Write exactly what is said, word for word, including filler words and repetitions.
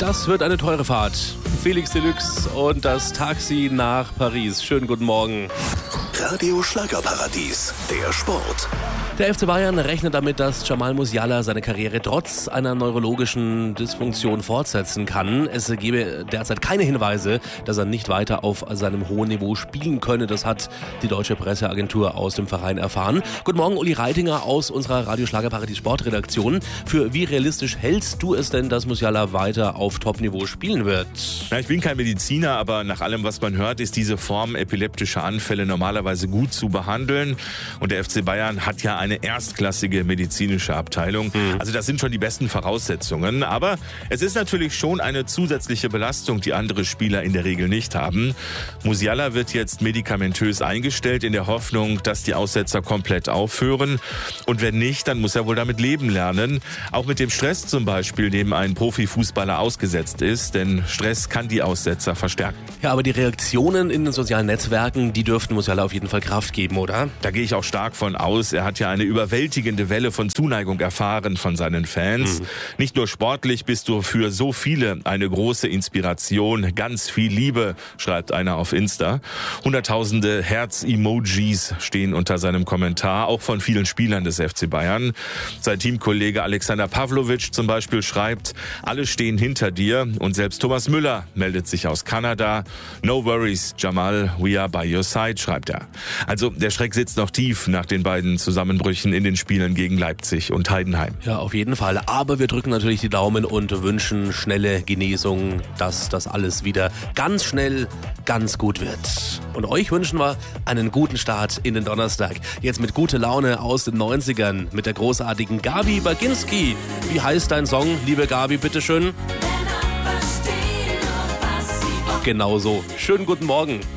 Das wird eine teure Fahrt. Felix Deluxe und das Taxi nach Paris. Schönen guten Morgen. Radio Schlagerparadies, der Sport. Der F C Bayern rechnet damit, dass Jamal Musiala seine Karriere trotz einer neurologischen Dysfunktion fortsetzen kann. Es gebe derzeit keine Hinweise, dass er nicht weiter auf seinem hohen Niveau spielen könne. Das hat die deutsche Presseagentur aus dem Verein erfahren. Guten Morgen, Uli Reitinger aus unserer Radio Schlagerparadies Sportredaktion. Für wie realistisch hältst du es denn, dass Musiala weiter auf Top-Niveau spielen wird? Na, ich bin kein Mediziner, aber nach allem, was man hört, ist diese Form epileptischer Anfälle normalerweise gut zu behandeln. Und der F C Bayern hat ja eine erstklassige medizinische Abteilung. Mhm. Also das sind schon die besten Voraussetzungen. Aber es ist natürlich schon eine zusätzliche Belastung, die andere Spieler in der Regel nicht haben. Musiala wird jetzt medikamentös eingestellt in der Hoffnung, dass die Aussetzer komplett aufhören. Und wenn nicht, dann muss er wohl damit leben lernen. Auch mit dem Stress zum Beispiel, dem ein Profifußballer ausgesetzt ist. Denn Stress kann die Aussetzer verstärken. Ja, aber die Reaktionen in den sozialen Netzwerken, die dürften Musiala auf jeden Fall Kraft geben, oder? Da gehe ich auch stark von aus. Er hat ja eine überwältigende Welle von Zuneigung erfahren von seinen Fans. Mhm. Nicht nur sportlich bist du für so viele eine große Inspiration. Ganz viel Liebe, schreibt einer auf Insta. Hunderttausende Herz-Emojis stehen unter seinem Kommentar, auch von vielen Spielern des F C Bayern. Sein Teamkollege Alexander Pavlovic zum Beispiel schreibt, alle stehen hinter dir. Und selbst Thomas Müller meldet sich aus Kanada. No worries, Jamal, we are by your side, schreibt er. Also der Schreck sitzt noch tief nach den beiden Zusammenbrüchen in den Spielen gegen Leipzig und Heidenheim. Ja, auf jeden Fall. Aber wir drücken natürlich die Daumen und wünschen schnelle Genesung, dass das alles wieder ganz schnell ganz gut wird. Und euch wünschen wir einen guten Start in den Donnerstag. Jetzt mit guter Laune aus den neunzigern mit der großartigen Gabi Baginski. Wie heißt dein Song, liebe Gabi, bitteschön? Genau so. Schönen guten Morgen.